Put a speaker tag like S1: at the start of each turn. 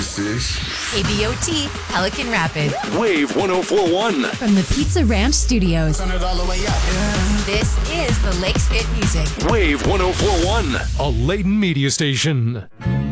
S1: This is
S2: KBOT, Pelican Rapids.
S3: Wave 104.1.
S2: From the Pizza Ranch Studios.
S1: turn it all the way up.
S2: This is the Lakes Fit Music.
S3: Wave 104.1.
S4: A Layton media station.